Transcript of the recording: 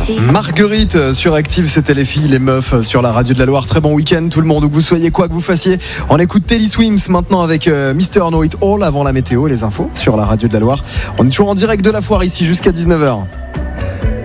Marguerite sur Active, c'était les filles, les meufs sur la radio de la Loire. Très bon week-end tout le monde, où que vous soyez, quoi que vous fassiez. On écoute Telly Swims maintenant avec Mr. Know It All avant la météo, les infos sur la radio de la Loire. On est toujours en direct de la foire ici jusqu'à 19h.